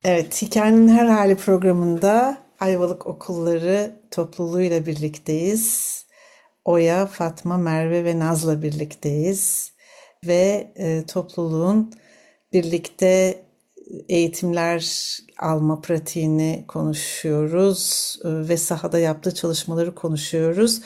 Evet, Hikayenin Her Hali programında Ayvalık Okulları topluluğuyla birlikteyiz. Oya, Fatma, Merve ve Naz'la birlikteyiz. Ve topluluğun birlikte eğitimler alma pratiğini konuşuyoruz ve sahada yaptığı çalışmaları konuşuyoruz.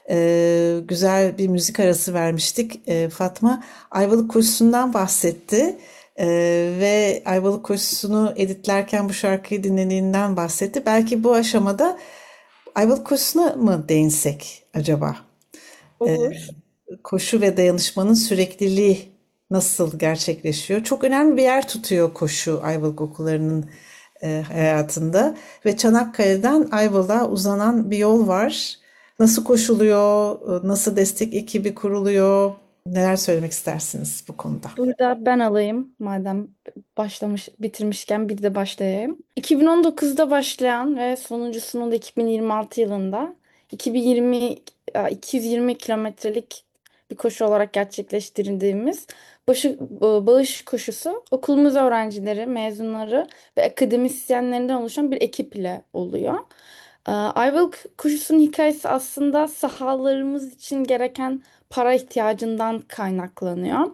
Güzel bir müzik arası vermiştik. Fatma Ayvalık Koşusu'ndan bahsetti. Ve Ayvalık Koşusu'nu editlerken bu şarkıyı dinlediğinden bahsetti. Belki bu aşamada Ayvalık Koşusu'na mı değinsek acaba? Olur. Koşu ve dayanışmanın sürekliliği nasıl gerçekleşiyor? Çok önemli bir yer tutuyor koşu Ayvalık okullarının hayatında ve Çanakkale'den Ayvalık'a uzanan bir yol var. Nasıl koşuluyor? Nasıl destek ekibi kuruluyor? Neler söylemek istersiniz bu konuda? Burada ben alayım madem bitirmişken bir de başlayayım. 2019'da başlayan ve sonuncusunun da 2026 yılında 2020 220 kilometrelik bir koşu olarak gerçekleştirdiğimiz bağış koşusu okulumuz öğrencileri, mezunları ve akademisyenlerinden oluşan bir ekip ile oluyor. Ayvalık koşusunun hikayesi aslında sahalarımız için gereken para ihtiyacından kaynaklanıyor.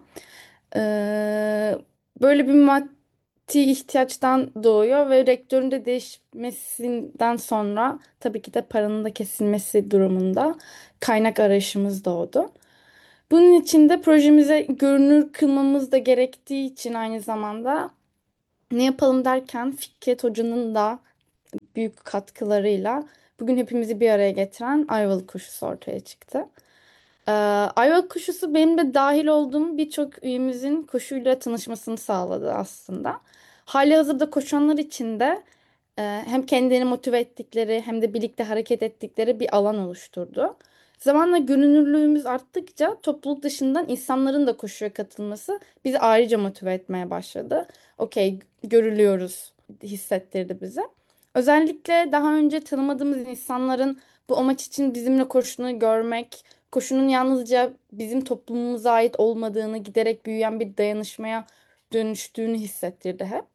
Ee, Böyle bir maddi ihtiyaçtan doğuyor ve rektörün de değişmesinden sonra tabii ki de paranın da kesilmesi durumunda kaynak arayışımız doğdu. Bunun için de projemize görünür kılmamız da gerektiği için aynı zamanda ne yapalım derken Fikret Hoca'nın da büyük katkılarıyla bugün hepimizi bir araya getiren Ayvalık koşusu ortaya çıktı. Ee, Ayvalık koşusu benim de dahil olduğum birçok üyemizin koşuyla tanışmasını sağladı aslında. Halihazırda koşanlar için de hem kendilerini motive ettikleri hem de birlikte hareket ettikleri bir alan oluşturdu. Zamanla görünürlüğümüz arttıkça topluluk dışından insanların da koşuya katılması bizi ayrıca motive etmeye başladı. Okey, görülüyoruz hissettirdi bize. Özellikle daha önce tanımadığımız insanların bu amaç için bizimle koştuğunu görmek, koşunun yalnızca bizim toplumumuza ait olmadığını, giderek büyüyen bir dayanışmaya dönüştüğünü hissettirdi hep.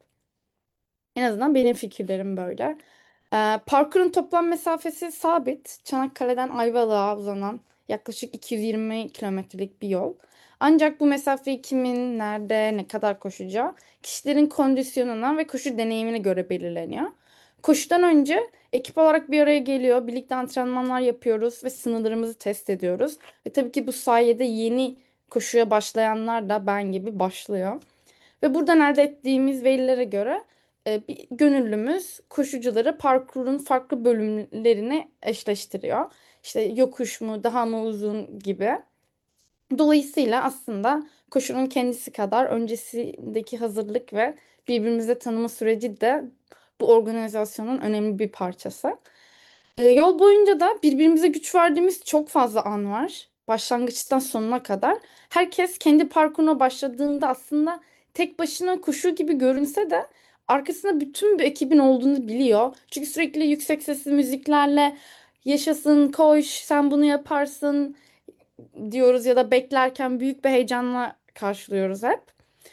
En azından benim fikirlerim böyle. Parkurun toplam mesafesi sabit. Çanakkale'den Ayvalık'a uzanan yaklaşık 220 kilometrelik bir yol. Ancak bu mesafeyi kimin, nerede, ne kadar koşacağı kişilerin kondisyonuna ve koşu deneyimine göre belirleniyor. Koşudan önce ekip olarak bir araya geliyor, birlikte antrenmanlar yapıyoruz ve sınırlarımızı test ediyoruz. Ve tabii ki bu sayede yeni koşuya başlayanlar da ben gibi başlıyor. Ve buradan elde ettiğimiz verilere göre bir gönüllümüz koşucuları parkurun farklı bölümlerini eşleştiriyor. İşte yokuş mu, daha mı uzun gibi. Dolayısıyla aslında koşunun kendisi kadar öncesindeki hazırlık ve birbirimizi tanıma süreci de bu organizasyonun önemli bir parçası. Yol boyunca da birbirimize güç verdiğimiz çok fazla an var. Başlangıçtan sonuna kadar. Herkes kendi parkuruna başladığında aslında tek başına koşu gibi görünse de arkasında bütün bir ekibin olduğunu biliyor. Çünkü sürekli yüksek sesli müziklerle yaşasın, koş, sen bunu yaparsın diyoruz ya da beklerken büyük bir heyecanla karşılıyoruz hep.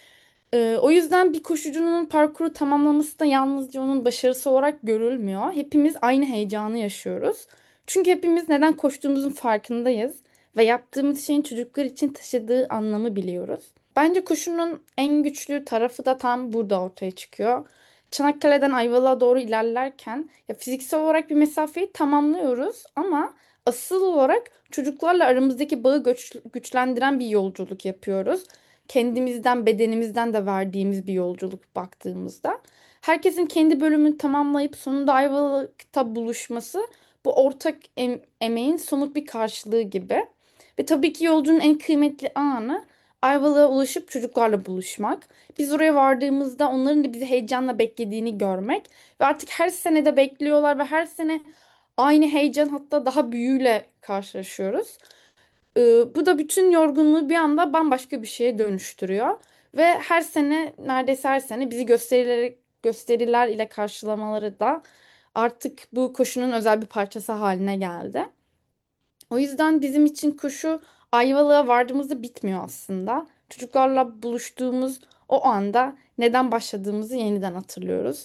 O yüzden bir koşucunun parkuru tamamlaması da yalnızca onun başarısı olarak görülmüyor. Hepimiz aynı heyecanı yaşıyoruz. Çünkü hepimiz neden koştuğumuzun farkındayız ve yaptığımız şeyin çocuklar için taşıdığı anlamı biliyoruz. Bence koşunun en güçlü tarafı da tam burada ortaya çıkıyor. Çanakkale'den Ayvalık'a doğru ilerlerken ya fiziksel olarak bir mesafeyi tamamlıyoruz ama asıl olarak çocuklarla aramızdaki bağı güçlendiren bir yolculuk yapıyoruz, kendimizden, bedenimizden de verdiğimiz bir yolculuk baktığımızda. Herkesin kendi bölümünü tamamlayıp sonunda Ayvalık'ta buluşması bu ortak emeğin somut bir karşılığı gibi. Ve tabii ki yolcunun en kıymetli anı Ayvalık'a ulaşıp çocuklarla buluşmak. Biz oraya vardığımızda onların da bizi heyecanla beklediğini görmek ve artık her sene de bekliyorlar ve her sene aynı heyecan hatta daha büyüğüyle karşılaşıyoruz. Bu da bütün yorgunluğu bir anda bambaşka bir şeye dönüştürüyor. Ve her sene neredeyse her sene bizi gösteriler ile karşılamaları da artık bu koşunun özel bir parçası haline geldi. O yüzden bizim için koşu Ayvalık'a vardığımızda bitmiyor aslında. Çocuklarla buluştuğumuz o anda neden başladığımızı yeniden hatırlıyoruz.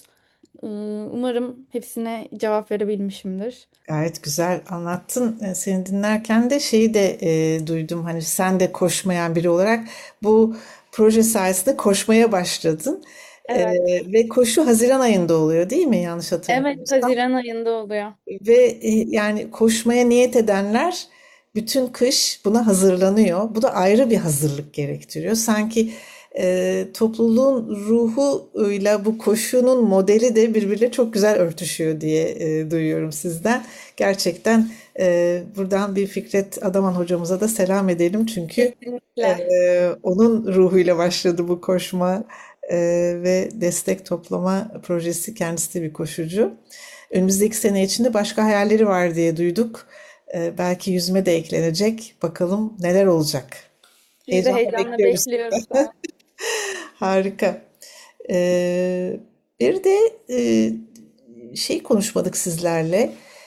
Umarım hepsine cevap verebilmişimdir. Gayet güzel anlattın. Seni dinlerken de şeyi de duydum. Hani sen de koşmayan biri olarak bu proje sayesinde koşmaya başladın. E, Evet. Ve koşu Haziran ayında oluyor, değil mi? Yanlış Evet, hatırlamıyorsam. Haziran ayında oluyor. Ve yani koşmaya niyet edenler bütün kış buna hazırlanıyor. Bu da ayrı bir hazırlık gerektiriyor. Sanki topluluğun ruhuyla bu koşunun modeli de birbiriyle çok güzel örtüşüyor diye duyuyorum sizden. Gerçekten buradan bir Fikret Adaman hocamıza da selam edelim. Çünkü Kesinlikle. onun ruhuyla başladı bu koşma ve destek toplama projesi. Kendisi de bir koşucu. Önümüzdeki sene içinde başka hayalleri var diye duyduk. Belki yüzme de eklenecek. Bakalım neler olacak. Biz de Heyecanla heyecanla bekliyoruz. bekliyoruz. Harika. Ee, Bir de şey konuşmadık sizlerle.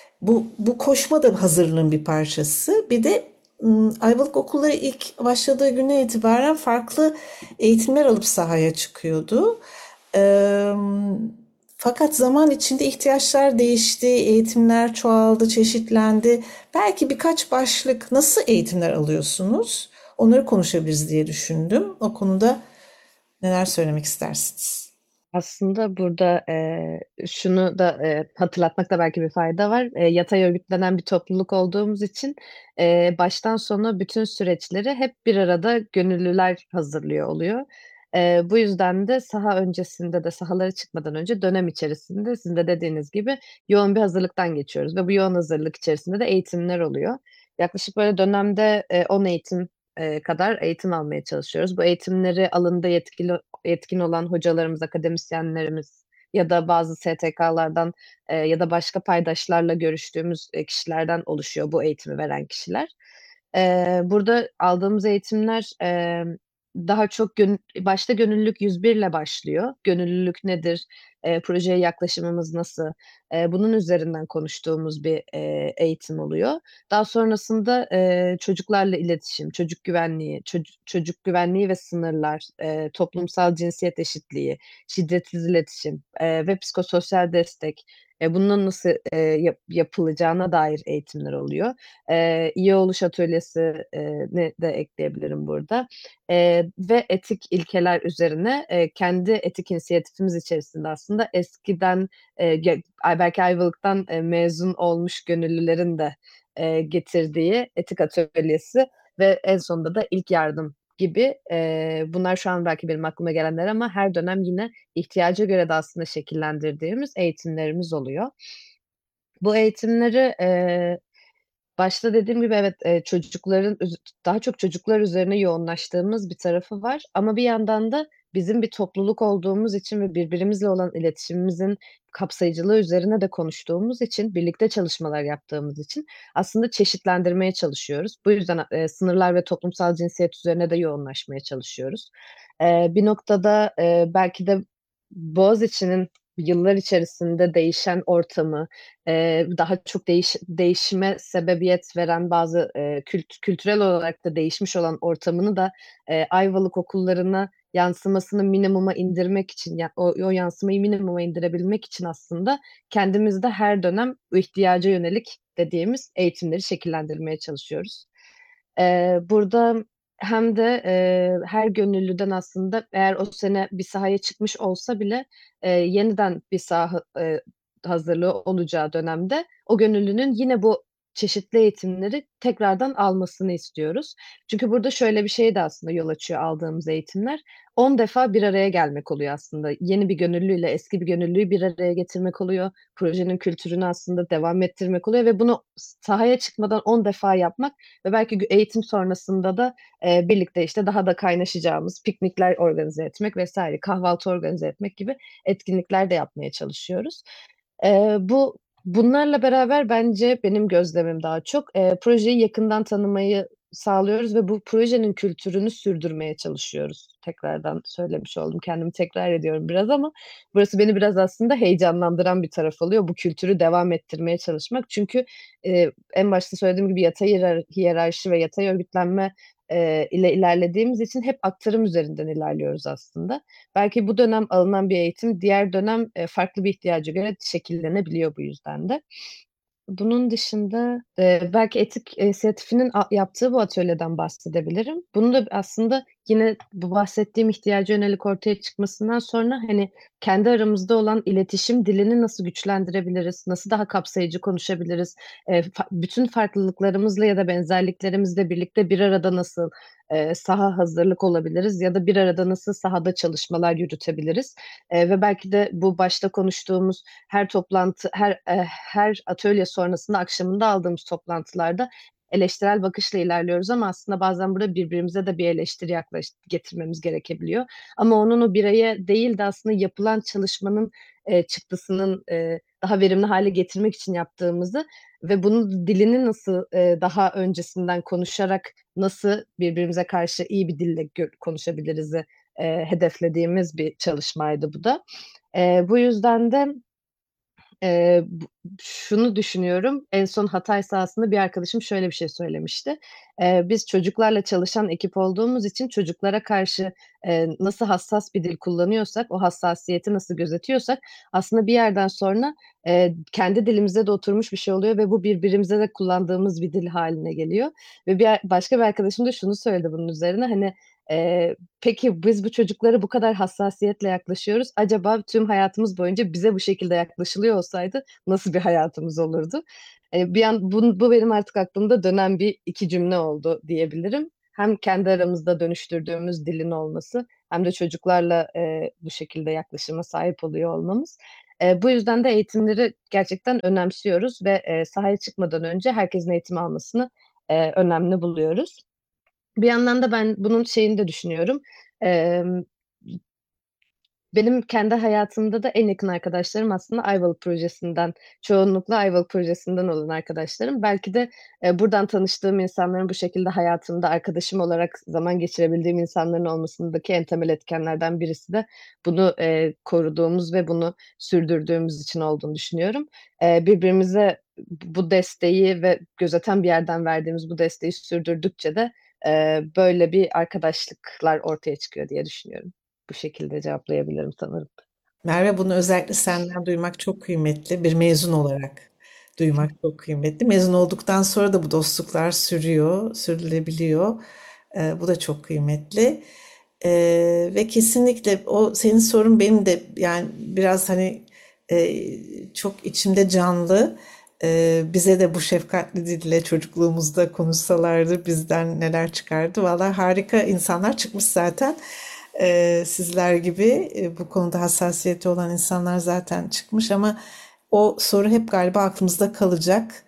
Bu koşma da hazırlığın bir parçası. Bir de Ayvalık okulları ilk başladığı güne itibaren farklı eğitimler alıp sahaya çıkıyordu. Ee, Fakat zaman içinde ihtiyaçlar değişti, eğitimler çoğaldı, çeşitlendi. Belki birkaç başlık nasıl eğitimler alıyorsunuz? Onları konuşabiliriz diye düşündüm. O konuda neler söylemek istersiniz? Aslında burada şunu da hatırlatmakta belki bir fayda var. Yatay örgütlenen bir topluluk olduğumuz için baştan sona bütün süreçleri hep bir arada gönüllüler hazırlıyor oluyor. Bu yüzden de saha öncesinde de sahalara çıkmadan önce dönem içerisinde sizin de dediğiniz gibi yoğun bir hazırlıktan geçiyoruz ve bu yoğun hazırlık içerisinde de eğitimler oluyor. Yaklaşık böyle dönemde 10 eğitim kadar eğitim almaya çalışıyoruz. Bu eğitimleri alanında yetkin olan hocalarımız, akademisyenlerimiz ya da bazı STK'lardan ya da başka paydaşlarla görüştüğümüz kişilerden oluşuyor bu eğitimi veren kişiler. Burada aldığımız eğitimler daha çok başta gönüllülük 101 ile başlıyor. Gönüllülük nedir? Projeye yaklaşımımız nasıl? Bunun üzerinden konuştuğumuz bir eğitim oluyor. Daha sonrasında çocuklarla iletişim, çocuk güvenliği ve sınırlar, toplumsal cinsiyet eşitliği, şiddetsiz iletişim ve psikososyal destek. Bunun nasıl yapılacağına dair eğitimler oluyor. İyi oluş atölyesi ne de ekleyebilirim burada. Ve etik ilkeler üzerine kendi etik inisiyatifimiz içerisinde aslında eskiden belki Ayvalık'tan mezun olmuş gönüllülerin de getirdiği etik atölyesi ve en sonunda da ilk yardım gibi bunlar şu an belki benim aklıma gelenler ama her dönem yine ihtiyaca göre de aslında şekillendirdiğimiz eğitimlerimiz oluyor. Bu eğitimleri başta dediğim gibi evet daha çok çocuklar üzerine yoğunlaştığımız bir tarafı var ama bir yandan da bizim bir topluluk olduğumuz için ve birbirimizle olan iletişimimizin kapsayıcılığı üzerine de konuştuğumuz için, birlikte çalışmalar yaptığımız için aslında çeşitlendirmeye çalışıyoruz. Bu yüzden sınırlar ve toplumsal cinsiyet üzerine de yoğunlaşmaya çalışıyoruz. Bir noktada belki de Boğaziçi'nin yıllar içerisinde değişen ortamı, daha çok değişime sebebiyet veren bazı kültürel olarak da değişmiş olan ortamını da Ayvalık okullarına yansımasını minimuma indirmek için, o yansımayı minimuma indirebilmek için aslında kendimizde her dönem ihtiyaca yönelik dediğimiz eğitimleri şekillendirmeye çalışıyoruz. Burada hem de her gönüllüden aslında eğer o sene bir sahaya çıkmış olsa bile yeniden bir saha hazırlığı olacağı dönemde o gönüllünün yine bu çeşitli eğitimleri tekrardan almasını istiyoruz. Çünkü burada şöyle bir şey de aslında yol açıyor aldığımız eğitimler. 10 defa bir araya gelmek oluyor aslında. Yeni bir gönüllüyle eski bir gönüllüyü bir araya getirmek oluyor. Projenin kültürünü aslında devam ettirmek oluyor ve bunu sahaya çıkmadan 10 defa yapmak ve belki eğitim sonrasında da birlikte işte daha da kaynaşacağımız piknikler organize etmek vesaire, kahvaltı organize etmek gibi etkinlikler de yapmaya çalışıyoruz. Bunlarla beraber bence benim gözlemim daha çok projeyi yakından tanımayı sağlıyoruz ve bu projenin kültürünü sürdürmeye çalışıyoruz. Tekrardan söylemiş oldum, kendimi tekrar ediyorum biraz ama burası beni biraz aslında heyecanlandıran bir taraf oluyor. Bu kültürü devam ettirmeye çalışmak. Çünkü en başta söylediğim gibi yatay hiyerarşi ve yatay örgütlenme ile ilerlediğimiz için hep aktarım üzerinden ilerliyoruz aslında. Belki bu dönem alınan bir eğitim diğer dönem farklı bir ihtiyaca göre şekillenebiliyor bu yüzden de. Bunun dışında belki etik inisiyatifinin yaptığı bu atölyeden bahsedebilirim. Bunu da aslında yine bu bahsettiğim ihtiyaca yönelik ortaya çıkmasından sonra hani kendi aramızda olan iletişim dilini nasıl güçlendirebiliriz, nasıl daha kapsayıcı konuşabiliriz, bütün farklılıklarımızla ya da benzerliklerimizle birlikte bir arada nasıl saha hazırlık olabiliriz ya da bir arada nasıl sahada çalışmalar yürütebiliriz. Ve belki de bu başta konuştuğumuz her toplantı, her atölye sonrasında akşamında aldığımız toplantılarda eleştirel bakışla ilerliyoruz ama aslında bazen burada birbirimize de bir eleştiri getirmemiz gerekebiliyor. Ama onun o bireye değil de aslında yapılan çalışmanın çıktısının daha verimli hale getirmek için yaptığımızı ve bunun dilini nasıl daha öncesinden konuşarak nasıl birbirimize karşı iyi bir dille konuşabiliriz hedeflediğimiz bir çalışmaydı bu da. Bu yüzden de şunu düşünüyorum. En son Hatay sahasında bir arkadaşım şöyle bir şey söylemişti. Biz çocuklarla çalışan ekip olduğumuz için çocuklara karşı nasıl hassas bir dil kullanıyorsak, o hassasiyeti nasıl gözetiyorsak aslında bir yerden sonra kendi dilimize de oturmuş bir şey oluyor ve bu birbirimize de kullandığımız bir dil haline geliyor. Ve başka bir arkadaşım da şunu söyledi bunun üzerine hani peki biz bu çocuklara bu kadar hassasiyetle yaklaşıyoruz. Acaba tüm hayatımız boyunca bize bu şekilde yaklaşılıyor olsaydı nasıl bir hayatımız olurdu? Bir an bu benim artık aklımda dönen bir iki cümle oldu diyebilirim. Hem kendi aramızda dönüştürdüğümüz dilin olması hem de çocuklarla bu şekilde yaklaşıma sahip oluyor olmamız. Bu yüzden de eğitimleri gerçekten önemsiyoruz ve sahaya çıkmadan önce herkesin eğitim almasını önemli buluyoruz. Bir yandan da ben bunun şeyini de düşünüyorum. Emm, Benim kendi hayatımda da en yakın arkadaşlarım aslında Ayvalık projesinden, çoğunlukla Ayvalık projesinden olan arkadaşlarım. Belki de, buradan tanıştığım insanların bu şekilde hayatımda arkadaşım olarak zaman geçirebildiğim insanların olmasındaki en temel etkenlerden birisi de bunu, koruduğumuz ve bunu sürdürdüğümüz için olduğunu düşünüyorum. Birbirimize bu desteği ve gözeten bir yerden verdiğimiz bu desteği sürdürdükçe de, böyle bir arkadaşlıklar ortaya çıkıyor diye düşünüyorum. Bu şekilde cevaplayabilirim sanırım. Merve, bunu özellikle senden duymak çok kıymetli. Bir mezun olarak duymak çok kıymetli. Mezun olduktan sonra da bu dostluklar sürüyor, sürdürülebiliyor. Bu da çok kıymetli. Ve kesinlikle o senin sorun benim de yani biraz hani çok içimde canlı. Bize de bu şefkatli dille çocukluğumuzda konuşsalardı bizden neler çıkardı. Vallahi harika insanlar çıkmış zaten. Sizler gibi bu konuda hassasiyeti olan insanlar zaten çıkmış ama o soru hep galiba aklımızda kalacak.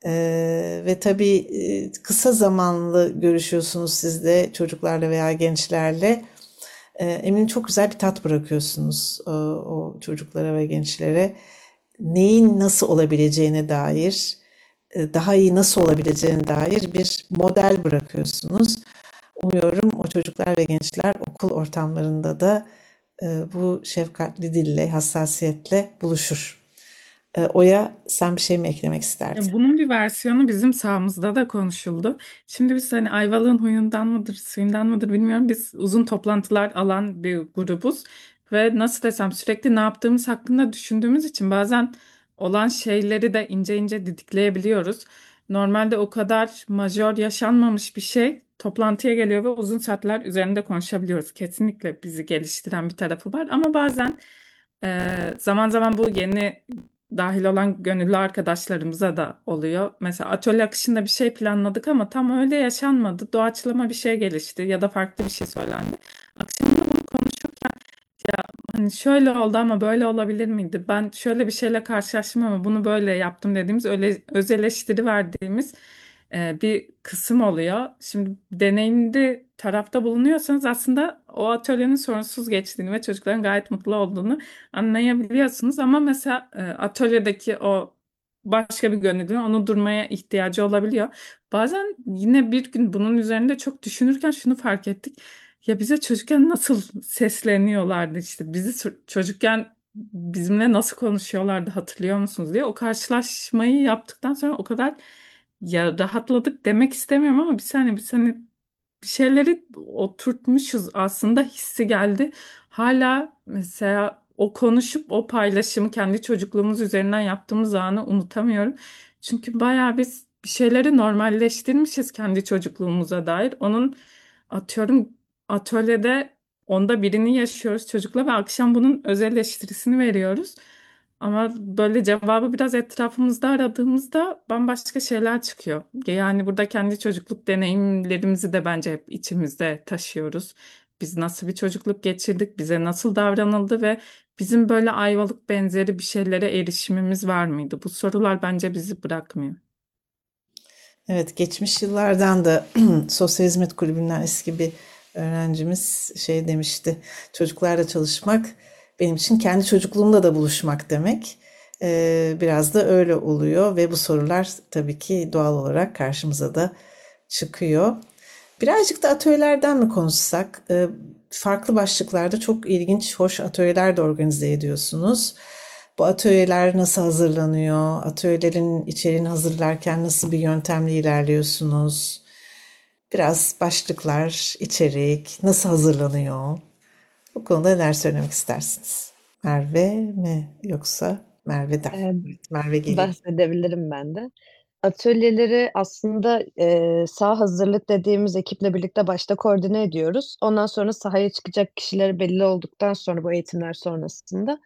Ve tabii kısa zamanlı görüşüyorsunuz siz de çocuklarla veya gençlerle. Eminim çok güzel bir tat bırakıyorsunuz o çocuklara ve gençlere. Neyin nasıl olabileceğine dair, daha iyi nasıl olabileceğine dair bir model bırakıyorsunuz. Umuyorum o çocuklar ve gençler okul ortamlarında da bu şefkatli dille, hassasiyetle buluşur. Oya, sen bir şey mi eklemek isterdin? Ya bunun bir versiyonu bizim sahamızda da konuşuldu. Şimdi biz hani Ayvalık'ın huyundan mıdır, suyundan mıdır bilmiyorum. Biz uzun toplantılar alan bir grubuz. Ve nasıl desem sürekli ne yaptığımız hakkında düşündüğümüz için bazen olan şeyleri de ince ince didikleyebiliyoruz. Normalde o kadar majör yaşanmamış bir şey toplantıya geliyor ve uzun saatler üzerinde konuşabiliyoruz. Kesinlikle bizi geliştiren bir tarafı var. Ama bazen zaman zaman bu yeni dahil olan gönüllü arkadaşlarımıza da oluyor. Mesela atölye akışında bir şey planladık ama tam öyle yaşanmadı. Doğaçlama bir şey gelişti ya da farklı bir şey söylendi. Akşamında bunu konuşurken ya hani şöyle oldu ama böyle olabilir miydi? Ben şöyle bir şeyle karşılaştım ama bunu böyle yaptım dediğimiz öyle öz eleştiri verdiğimiz bir kısım oluyor. Şimdi deneyimli tarafta bulunuyorsanız aslında o atölyenin sorunsuz geçtiğini ve çocukların gayet mutlu olduğunu anlayabiliyorsunuz. Ama mesela atölyedeki o başka bir gönüllünün onu durmaya ihtiyacı olabiliyor. Bazen yine bir gün bunun üzerinde çok düşünürken şunu fark ettik. Ya bize çocukken nasıl sesleniyorlardı işte bizi çocukken bizimle nasıl konuşuyorlardı hatırlıyor musunuz diye. O karşılaşmayı yaptıktan sonra o kadar ya rahatladık demek istemiyorum ama bir saniye bir şeyleri oturtmuşuz aslında hissi geldi. Hala mesela o konuşup o paylaşımı kendi çocukluğumuz üzerinden yaptığımız anı unutamıyorum. Çünkü bayağı biz bir şeyleri normalleştirmişiz kendi çocukluğumuza dair. Onun atıyorum atölyede onda birini yaşıyoruz çocukla ve akşam bunun öz eleştirisini veriyoruz. Ama böyle cevabı biraz etrafımızda aradığımızda bambaşka şeyler çıkıyor. Yani burada kendi çocukluk deneyimlerimizi de bence hep içimizde taşıyoruz. Biz nasıl bir çocukluk geçirdik, bize nasıl davranıldı ve bizim böyle Ayvalık benzeri bir şeylere erişimimiz var mıydı? Bu sorular bence bizi bırakmıyor. Evet, geçmiş yıllardan da Sosyal Hizmet Kulübü'nden eski bir öğrencimiz şey demişti. Çocuklarla çalışmak benim için kendi çocukluğumda da buluşmak demek. Biraz da öyle oluyor ve bu sorular tabii ki doğal olarak karşımıza da çıkıyor. Birazcık da atölyelerden mi konuşsak? Farklı başlıklarda çok ilginç, hoş atölyeler de organize ediyorsunuz. Bu atölyeler nasıl hazırlanıyor? Atölyelerin içeriğini hazırlarken nasıl bir yöntemle ilerliyorsunuz? Biraz başlıklar, içerik, nasıl hazırlanıyor? Bu konuda neler söylemek istersiniz? Merve mi yoksa Merve'den? Ee, Evet, Merve geliyor. Bahsedebilirim ben de. Atölyeleri aslında saha hazırlık dediğimiz ekiple birlikte başta koordine ediyoruz. Ondan sonra sahaya çıkacak kişiler belli olduktan sonra bu eğitimler sonrasında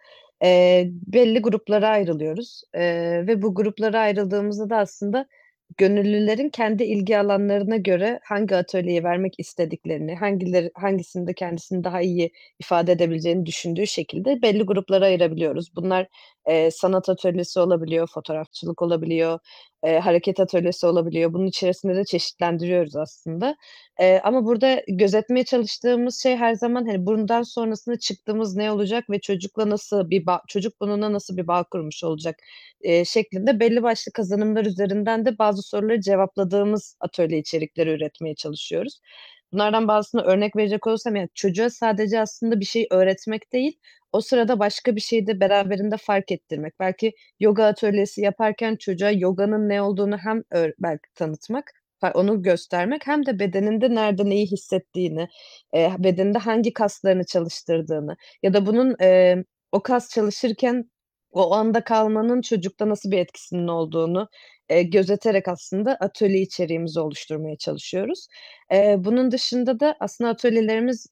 belli gruplara ayrılıyoruz. Ve bu gruplara ayrıldığımızda da aslında gönüllülerin kendi ilgi alanlarına göre hangi atölyeyi vermek istediklerini, hangisinde kendisini daha iyi ifade edebileceğini düşündüğü şekilde belli gruplara ayırabiliyoruz. Bunlar sanat atölyesi olabiliyor, fotoğrafçılık olabiliyor, hareket atölyesi olabiliyor. Bunun içerisinde de çeşitlendiriyoruz aslında. Ama burada gözetmeye çalıştığımız şey her zaman hani bundan sonrasında çıktığımız ne olacak ve çocukla nasıl bir çocuk bununla nasıl bir bağ kurmuş olacak şeklinde belli başlı kazanımlar üzerinden de bazı soruları cevapladığımız atölye içerikleri üretmeye çalışıyoruz. Bunlardan bazısına örnek verecek olursam yani çocuğa sadece aslında bir şey öğretmek değil, o sırada başka bir şeyi de beraberinde fark ettirmek. Belki yoga atölyesi yaparken çocuğa yoganın ne olduğunu hem belki tanıtmak, onu göstermek hem de bedeninde nerede neyi hissettiğini, bedeninde hangi kaslarını çalıştırdığını ya da bunun o kas çalışırken o anda kalmanın çocukta nasıl bir etkisinin olduğunu gözeterek aslında atölye içeriğimizi oluşturmaya çalışıyoruz. Bunun dışında da aslında atölyelerimiz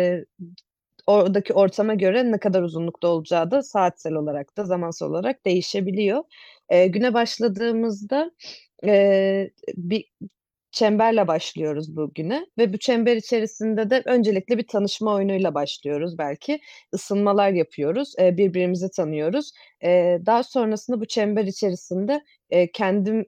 oradaki ortama göre ne kadar uzunlukta olacağı da saatsel olarak da zamansal olarak değişebiliyor. Güne başladığımızda bir çemberle başlıyoruz bu güne ve bu çember içerisinde de öncelikle bir tanışma oyunuyla başlıyoruz belki. Isınmalar yapıyoruz, birbirimizi tanıyoruz. Daha sonrasında bu çember içerisinde kendim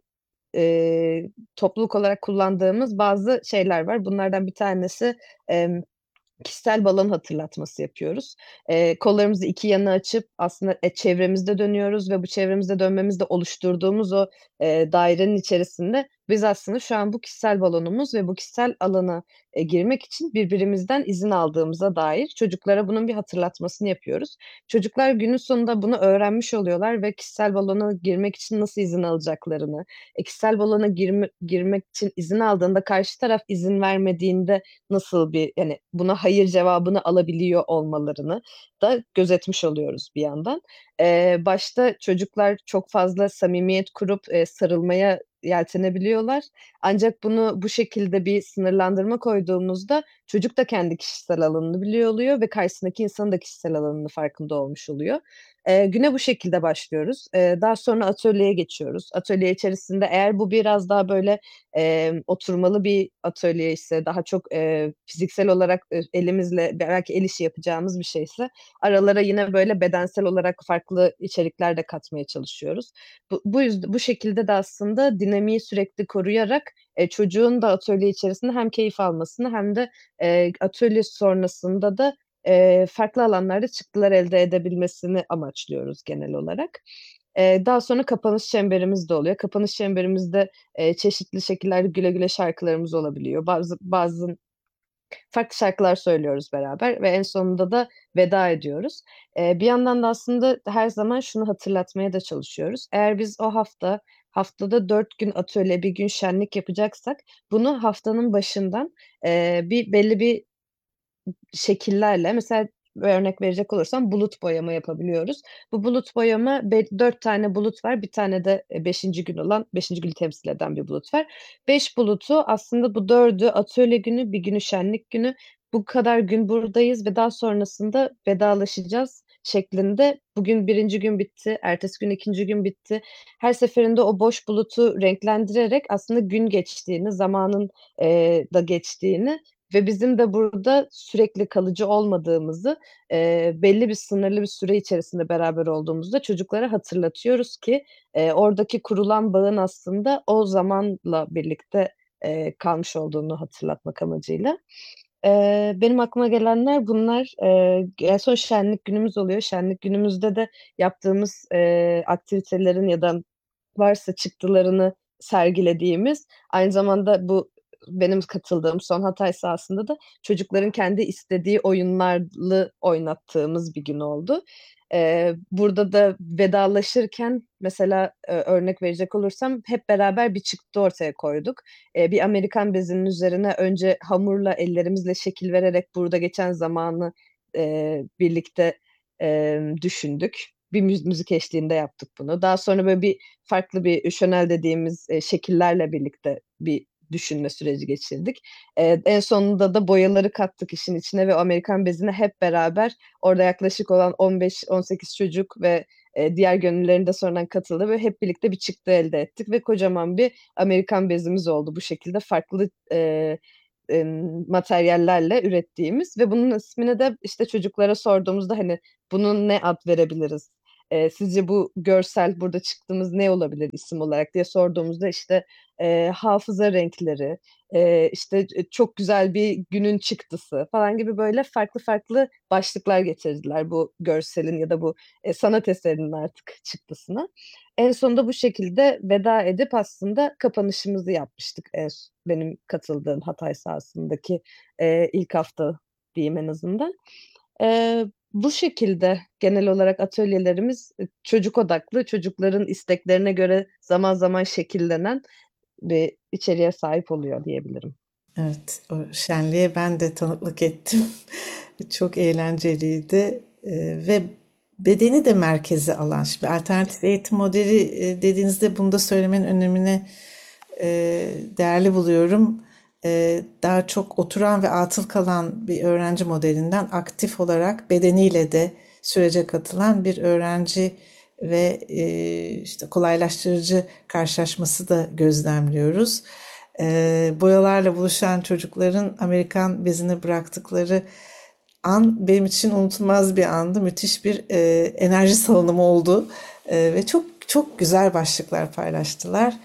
topluluk olarak kullandığımız bazı şeyler var. Bunlardan bir tanesi kişisel balon hatırlatması yapıyoruz. Kollarımızı iki yana açıp aslında çevremizde dönüyoruz ve bu çevremizde dönmemizde oluşturduğumuz o dairenin içerisinde biz aslında şu an bu kişisel balonumuz ve bu kişisel alana girmek için birbirimizden izin aldığımıza dair çocuklara bunun bir hatırlatmasını yapıyoruz. Çocuklar günün sonunda bunu öğrenmiş oluyorlar ve kişisel balona girmek için nasıl izin alacaklarını, kişisel balona girmek için izin aldığında karşı taraf izin vermediğinde nasıl bir yani buna hayır cevabını alabiliyor olmalarını da gözetmiş oluyoruz bir yandan. Başta çocuklar çok fazla samimiyet kurup sarılmaya yeltenebiliyorlar. Ancak bunu bu şekilde bir sınırlandırma koyduğumuzda çocuk da kendi kişisel alanını biliyor oluyor ve karşısındaki insanın da kişisel alanının farkında olmuş oluyor. Güne bu şekilde başlıyoruz. Daha sonra atölyeye geçiyoruz. Atölye içerisinde eğer bu biraz daha böyle oturmalı bir atölye ise daha çok fiziksel olarak elimizle belki el işi yapacağımız bir şeyse aralara yine böyle bedensel olarak farklı içerikler de katmaya çalışıyoruz. Bu şekilde de aslında dinamiği sürekli koruyarak çocuğun da atölye içerisinde hem keyif almasını hem de atölye sonrasında da farklı alanlarda çıktılar elde edebilmesini amaçlıyoruz genel olarak. Daha sonra kapanış çemberimiz de oluyor. Kapanış çemberimizde çeşitli şekillerde güle güle şarkılarımız olabiliyor. Bazı farklı şarkılar söylüyoruz beraber ve en sonunda da veda ediyoruz. Bir yandan da aslında her zaman şunu hatırlatmaya da çalışıyoruz. Eğer biz o hafta haftada 4 gün atölye, bir gün şenlik yapacaksak bunu haftanın başından belli bir şekillerle, mesela örnek verecek olursam bulut boyama yapabiliyoruz. Bu bulut boyama 4 tane bulut var. Bir tane de 5. gün olan, 5. günü temsil eden bir bulut var. 5 bulutu aslında, bu 4'ü atölye günü, bir günü şenlik günü. Bu kadar gün buradayız ve daha sonrasında vedalaşacağız şeklinde. Bugün birinci gün bitti, ertesi gün ikinci gün bitti. Her seferinde o boş bulutu renklendirerek aslında gün geçtiğini, zamanın da geçtiğini ve bizim de burada sürekli kalıcı olmadığımızı, belli bir sınırlı bir süre içerisinde beraber olduğumuzda çocuklara hatırlatıyoruz ki oradaki kurulan bağın aslında o zamanla birlikte kalmış olduğunu hatırlatmak amacıyla. Benim aklıma gelenler bunlar. En son şenlik günümüz oluyor. Şenlik günümüzde de yaptığımız aktivitelerin ya da varsa çıktılarını sergilediğimiz, aynı zamanda bu benim katıldığım son Hatay sahasında da çocukların kendi istediği oyunlarla oynattığımız bir gün oldu. Burada da vedalaşırken mesela örnek verecek olursam hep beraber bir çıktı ortaya koyduk. Bir Amerikan bezinin üzerine önce hamurla ellerimizle şekil vererek burada geçen zamanı birlikte düşündük. Bir müzik eşliğinde yaptık bunu. Daha sonra böyle bir farklı bir şönel dediğimiz şekillerle birlikte bir düşünme süreci geçirdik. En sonunda da boyaları kattık işin içine ve Amerikan bezine hep beraber, orada yaklaşık olan 15-18 çocuk ve diğer gönüllerin de sonradan katıldı ve hep birlikte bir çıktı elde ettik ve kocaman bir Amerikan bezimiz oldu bu şekilde, farklı materyallerle ürettiğimiz. Ve bunun ismini de işte çocuklara sorduğumuzda, hani bunun ne ad verebiliriz? Sizce bu görsel, burada çıktığımız ne olabilir isim olarak diye sorduğumuzda, işte hafıza renkleri, işte çok güzel bir günün çıktısı falan gibi böyle farklı farklı başlıklar getirdiler bu görselin ya da bu sanat eserinin artık çıktısına. En sonunda bu şekilde veda edip aslında kapanışımızı yapmıştık. Benim katıldığım Hatay sahasındaki ilk hafta diyeyim en azından. Bu şekilde genel olarak atölyelerimiz çocuk odaklı, çocukların isteklerine göre zaman zaman şekillenen bir içeriğe sahip oluyor diyebilirim. Evet, o şenliğe ben de tanıklık ettim. Çok eğlenceliydi. Ve bedeni de merkeze alan. Şimdi alternatif eğitim modeli dediğinizde bunu da söylemenin önemini değerli buluyorum. Daha çok oturan ve atıl kalan bir öğrenci modelinden aktif olarak bedeniyle de sürece katılan bir öğrenci ve işte kolaylaştırıcı karşılaşması da gözlemliyoruz. Boyalarla buluşan çocukların Amerikan bezini bıraktıkları an benim için unutulmaz bir andı. Müthiş bir enerji salınımı oldu. Ve çok çok güzel başlıklar paylaştılar.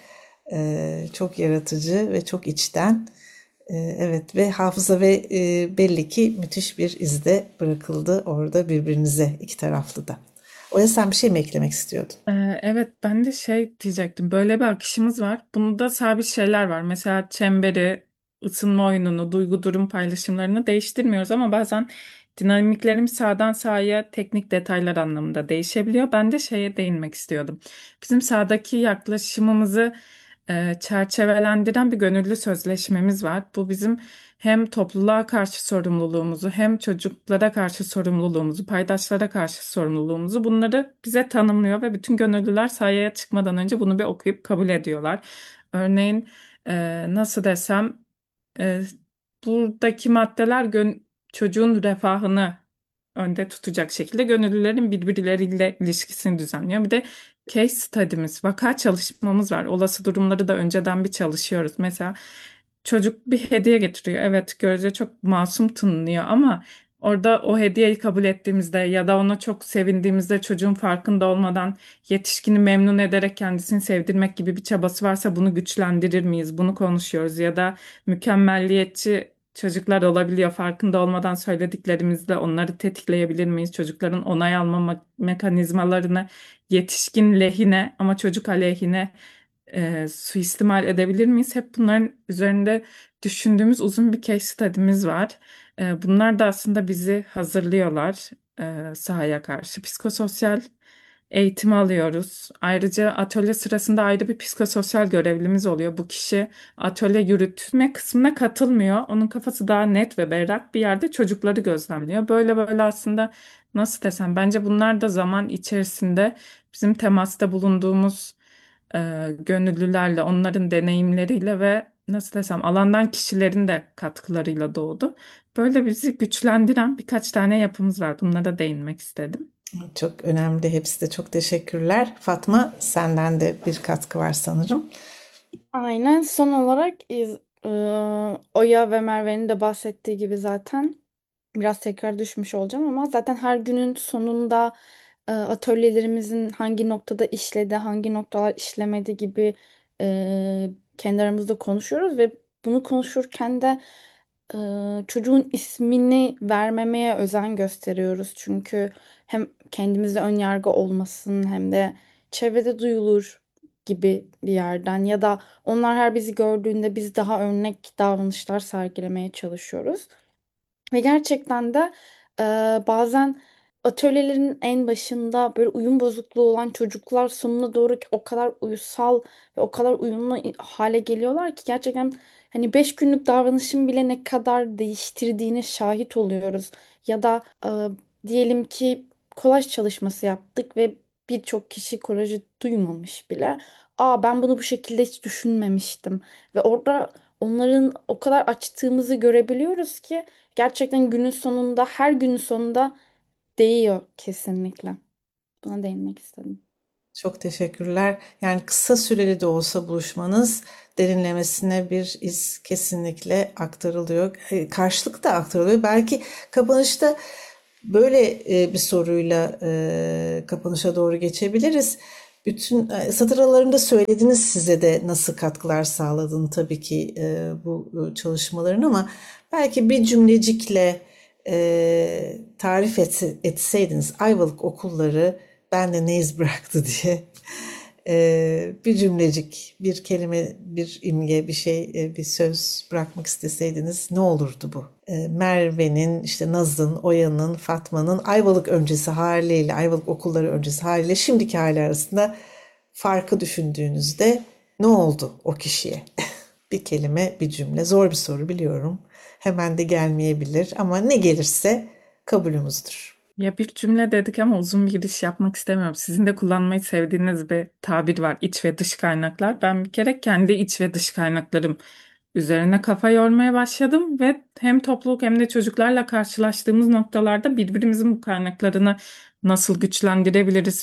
Çok yaratıcı ve çok içten. Evet, ve hafıza ve belli ki müthiş bir izde bırakıldı orada birbirinize, iki taraflı da. Oya, sen bir şey mi eklemek istiyordun? Evet, ben de şey diyecektim. Böyle bir akışımız var. Bunda sabit şeyler var. Mesela çemberi, ısınma oyununu, duygu durum paylaşımlarını değiştirmiyoruz ama bazen dinamiklerimiz sağdan sağa teknik detaylar anlamında değişebiliyor. Ben de şeye değinmek istiyordum. Bizim sahadaki yaklaşımımızı çerçevelendiren bir gönüllü sözleşmemiz var. Bu bizim hem topluluğa karşı sorumluluğumuzu, hem çocuklara karşı sorumluluğumuzu, paydaşlara karşı sorumluluğumuzu, bunları bize tanımlıyor ve bütün gönüllüler sahaya çıkmadan önce bunu bir okuyup kabul ediyorlar. Örneğin nasıl desem, e, buradaki maddeler çocuğun refahını önde tutacak şekilde gönüllülerin birbirleriyle ilişkisini düzenliyor. Bir de case study'miz, vaka çalışmamız var. Olası durumları da önceden bir çalışıyoruz. Mesela çocuk bir hediye getiriyor. Evet, görece çok masum tınlıyor ama orada o hediyeyi kabul ettiğimizde ya da ona çok sevindiğimizde, çocuğun farkında olmadan yetişkini memnun ederek kendisini sevdirmek gibi bir çabası varsa bunu güçlendirir miyiz? Bunu konuşuyoruz. Ya da mükemmelliyetçi çocuklar olabiliyor. Farkında olmadan söylediklerimizle onları tetikleyebilir miyiz? Çocukların onay alma mekanizmalarını yetişkin lehine ama çocuk aleyhine suistimal edebilir miyiz? Hep bunların üzerinde düşündüğümüz uzun bir case study'miz var. Bunlar da aslında bizi hazırlıyorlar sahaya karşı. Psikososyal eğitim alıyoruz. Ayrıca atölye sırasında ayrı bir psikososyal görevlimiz oluyor. Bu kişi atölye yürütme kısmına katılmıyor. Onun kafası daha net ve berrak bir yerde çocukları gözlemliyor. Böyle böyle aslında nasıl desem bence bunlar da zaman içerisinde bizim temasta bulunduğumuz gönüllülerle, onların deneyimleriyle ve nasıl desem alandan kişilerin de katkılarıyla doğdu. Böyle bizi güçlendiren birkaç tane yapımız var. Bunlara değinmek istedim. Çok önemli. Hepsi de çok teşekkürler. Fatma, senden de bir katkı var sanırım. Aynen. Son olarak Oya ve Merve'nin de bahsettiği gibi zaten biraz tekrar düşmüş olacağım ama zaten her günün sonunda atölyelerimizin hangi noktada işledi, hangi noktalar işlemedi gibi kendi aramızda konuşuyoruz ve bunu konuşurken de çocuğun ismini vermemeye özen gösteriyoruz. Çünkü hem kendimizde ön yargı olmasın hem de çevrede duyulur gibi bir yerden ya da onlar her bizi gördüğünde biz daha örnek davranışlar sergilemeye çalışıyoruz. Ve gerçekten de bazen atölyelerin en başında böyle uyum bozukluğu olan çocuklar sonuna doğru o kadar uysal ve o kadar uyumlu hale geliyorlar ki gerçekten hani 5 günlük davranışın bile ne kadar değiştirdiğine şahit oluyoruz. Ya da diyelim ki kolaj çalışması yaptık ve birçok kişi kolajı duymamış bile. Aa, ben bunu bu şekilde hiç düşünmemiştim. Ve orada onların o kadar açtığımızı görebiliyoruz ki gerçekten günün sonunda, her günün sonunda değiyor kesinlikle. Buna değinmek istedim. Çok teşekkürler. Yani kısa süreli de olsa buluşmanız derinlemesine bir iz kesinlikle aktarılıyor. Karşılık da aktarılıyor. Belki kapanışta böyle bir soruyla kapanışa doğru geçebiliriz. Bütün satır aralarında söylediniz size de nasıl katkılar sağladığını tabii ki bu çalışmaların ama belki bir cümlecikle tarif etseydiniz Ayvalık okulları bende ne iz bıraktı diye bir cümlecik, bir kelime, bir imge, bir şey, bir söz bırakmak isteseydiniz ne olurdu bu? Merve'nin, işte Naz'ın, Oya'nın, Fatma'nın Ayvalık öncesi haliyle, Ayvalık okulları öncesi haliyle şimdiki hali arasında farkı düşündüğünüzde ne oldu o kişiye? Bir kelime, bir cümle. Zor bir soru biliyorum. Hemen de gelmeyebilir ama ne gelirse kabulümüzdür. Ya bir cümle dedik ama uzun bir giriş yapmak istemiyorum. Sizin de kullanmayı sevdiğiniz bir tabir var. İç ve dış kaynaklar. Ben bir kere kendi iç ve dış kaynaklarım üzerine kafa yormaya başladım ve hem topluluk hem de çocuklarla karşılaştığımız noktalarda birbirimizin bu kaynaklarını nasıl güçlendirebiliriz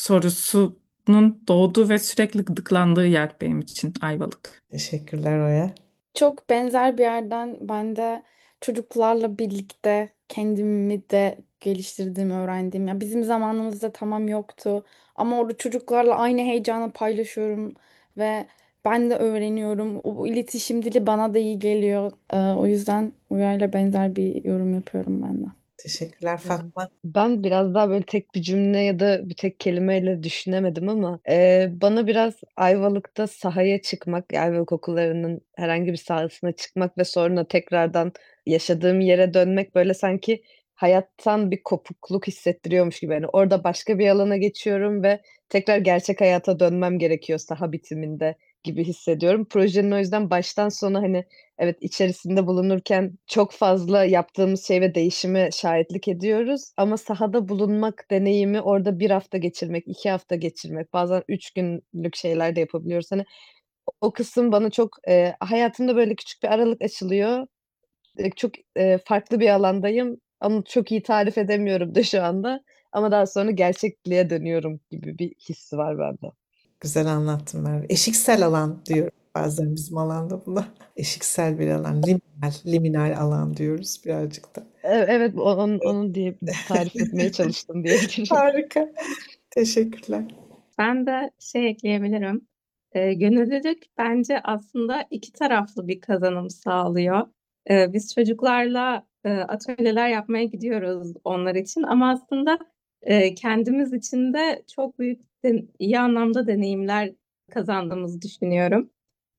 sorusunun doğduğu ve sürekli gıdıklandığı yer benim için Ayvalık. Teşekkürler Oya. Çok benzer bir yerden ben de çocuklarla birlikte kendimi de geliştirdiğimi öğrendim. Ya bizim zamanımızda tamam yoktu ama orada çocuklarla aynı heyecanı paylaşıyorum ve ben de öğreniyorum. O iletişim dili bana da iyi geliyor. O yüzden Uyar'la benzer bir yorum yapıyorum ben de. Teşekkürler Fatma. Ben biraz daha böyle tek bir cümle ya da bir tek kelimeyle düşünemedim ama bana biraz Ayvalık'ta sahaya çıkmak, Ayvalık okullarının herhangi bir sahasına çıkmak ve sonra tekrardan yaşadığım yere dönmek böyle sanki hayattan bir kopukluk hissettiriyormuş gibi. Yani orada başka bir alana geçiyorum ve tekrar gerçek hayata dönmem gerekiyor saha bitiminde gibi hissediyorum. Projenin o yüzden baştan sona hani evet içerisinde bulunurken çok fazla yaptığımız şey ve değişime şahitlik ediyoruz. Ama sahada bulunmak deneyimi orada bir hafta geçirmek, 2 hafta geçirmek, bazen 3 günlük şeyler de yapabiliyoruz. Hani o kısım bana çok hayatımda böyle küçük bir aralık açılıyor. Çok farklı bir alandayım. Ama çok iyi tarif edemiyorum da şu anda. Ama daha sonra gerçekliğe dönüyorum gibi bir hissi var bende. Güzel anlattın Merve. Eşiksel alan diyoruz bazen bizim alanda buna. Eşiksel bir alan, liminal alan diyoruz birazcık da. Evet, onu diye tarif etmeye çalıştım diyebilirim. Harika. Teşekkürler. Ben de şey ekleyebilirim. Gönüllülük bence aslında iki taraflı bir kazanım sağlıyor. Biz çocuklarla atölyeler yapmaya gidiyoruz onlar için ama aslında kendimiz için de çok büyük iyi anlamda deneyimler kazandığımızı düşünüyorum.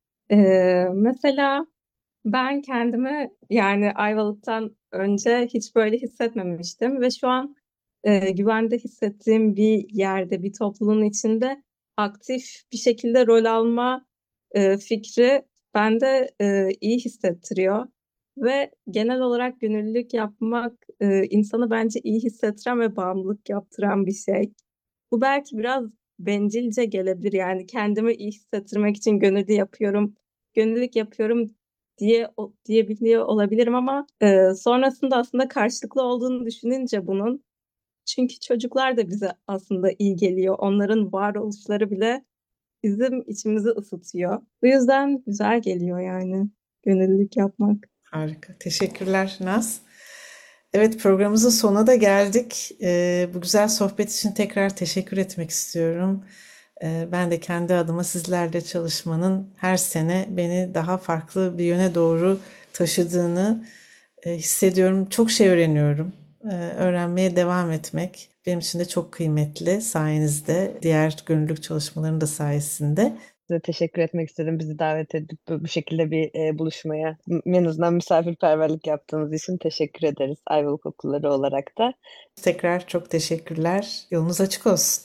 Mesela ben kendimi yani Ayvalık'tan önce hiç böyle hissetmemiştim ve şu an güvende hissettiğim bir yerde, bir topluluğun içinde aktif bir şekilde rol alma fikri bende iyi hissettiriyor. Ve genel olarak gönüllülük yapmak insanı bence iyi hissettiren ve bağımlılık yaptıran bir şey. Bu belki biraz bencilce gelebilir, yani kendimi iyi hissettirmek için gönüllülük yapıyorum diyebiliyor olabilirim ama sonrasında aslında karşılıklı olduğunu düşününce bunun, çünkü çocuklar da bize aslında iyi geliyor. Onların varoluşları bile bizim içimizi ısıtıyor. Bu yüzden güzel geliyor yani gönüllülük yapmak. Harika. Teşekkürler Naz. Evet, programımızın sonuna da geldik. Bu güzel sohbet için tekrar teşekkür etmek istiyorum. Ben de kendi adıma sizlerle çalışmanın her sene beni daha farklı bir yöne doğru taşıdığını hissediyorum. Çok şey öğreniyorum. Öğrenmeye devam etmek benim için de çok kıymetli sayenizde, diğer gönüllülük çalışmalarının da sayesinde. Size teşekkür etmek istedim. Bizi davet edip bu şekilde bir buluşmaya, en azından misafirperverlik yaptığınız için teşekkür ederiz Ayvalık Okulları olarak da. Tekrar çok teşekkürler. Yolunuz açık olsun.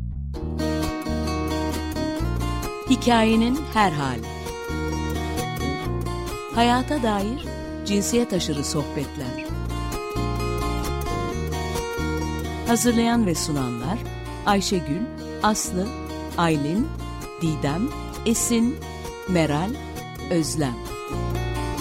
Hikayenin her hali. Hayata dair cinsiyet aşırı sohbetler. Hazırlayan ve sunanlar Ayşegül, Aslı, Aylin, Didem, Esin, Meral, Özlem.